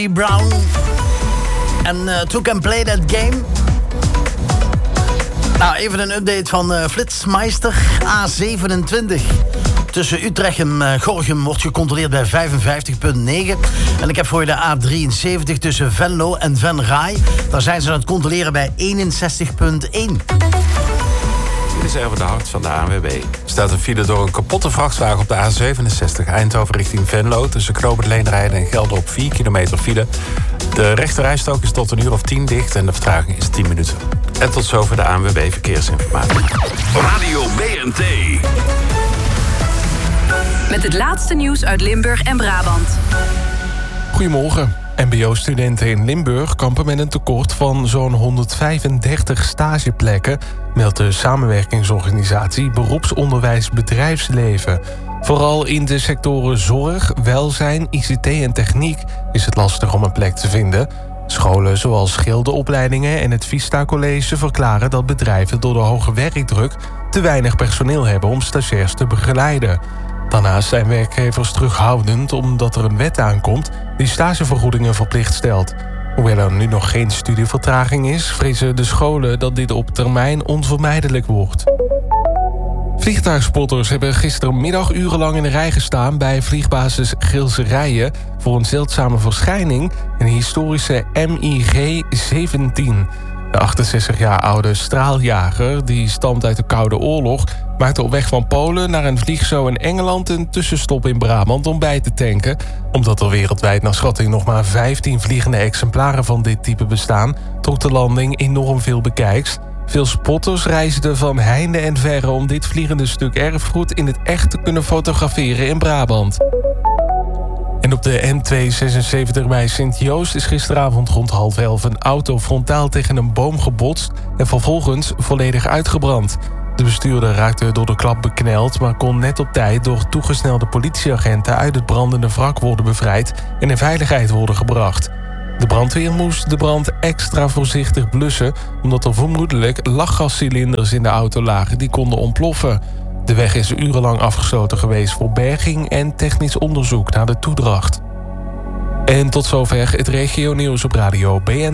Brown en Two Can Play That Game. Nou, even een update van Flitsmeister A27. Tussen Utrecht en Gorinchem wordt gecontroleerd bij 55,9. En ik heb voor je de A73 tussen Venlo en Venray. Daar zijn ze aan het controleren bij 61,1. Dit is even de hart van de ANWB. Er staat een file door een kapotte vrachtwagen op de A67 Eindhoven richting Venlo. Tussen Knoopend Leenrijden en Gelder op 4 kilometer file. De rechterrijstrook is tot 1:10 dicht en de vertraging is 10 minuten. En tot zover de ANWB Verkeersinformatie. Radio BNT. Met het laatste nieuws uit Limburg en Brabant. Goedemorgen. MBO-studenten in Limburg kampen met een tekort van zo'n 135 stageplekken, meldt de samenwerkingsorganisatie Beroepsonderwijs Bedrijfsleven. Vooral in de sectoren zorg, welzijn, ICT en techniek is het lastig om een plek te vinden. Scholen zoals schilderopleidingen en het Vista College verklaren dat bedrijven door de hoge werkdruk te weinig personeel hebben om stagiairs te begeleiden. Daarnaast zijn werkgevers terughoudend omdat er een wet aankomt die stagevergoedingen verplicht stelt. Hoewel er nu nog geen studievertraging is, vrezen de scholen dat dit op termijn onvermijdelijk wordt. Vliegtuigspotters hebben gistermiddag urenlang in de rij gestaan bij vliegbasis Gilserijen voor een zeldzame verschijning, een historische MiG-17. De 68 jaar oude straaljager, die stamt uit de Koude Oorlog, maakte op weg van Polen naar een vliegshow in Engeland een tussenstop in Brabant om bij te tanken. Omdat er wereldwijd naar schatting nog maar 15 vliegende exemplaren van dit type bestaan, trok de landing enorm veel bekijks. Veel spotters reisden van heinde en verre om dit vliegende stuk erfgoed in het echt te kunnen fotograferen in Brabant. En op de N276 bij Sint-Joost is gisteravond rond 10:30 een auto frontaal tegen een boom gebotst en vervolgens volledig uitgebrand. De bestuurder raakte door de klap bekneld, maar kon net op tijd door toegesnelde politieagenten uit het brandende wrak worden bevrijd en in veiligheid worden gebracht. De brandweer moest de brand extra voorzichtig blussen, omdat er vermoedelijk lachgascilinders in de auto lagen die konden ontploffen. De weg is urenlang afgesloten geweest voor berging en technisch onderzoek naar de toedracht. En tot zover het regionieuws op Radio BNT.